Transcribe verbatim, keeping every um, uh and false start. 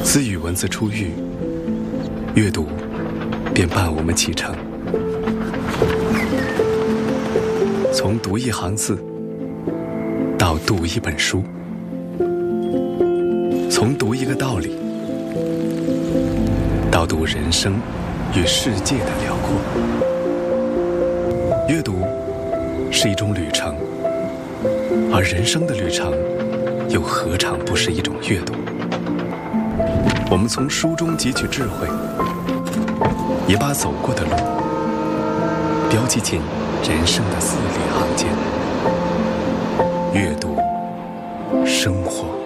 自语文字初遇，阅读便伴我们启程。从读一行字到读一本书，从读一个道理到读人生与世界的辽阔。阅读是一种旅程，而人生的旅程又何尝不是一种阅读？我们从书中汲取智慧，也把走过的路标记进人生的字里行间。阅读，生活。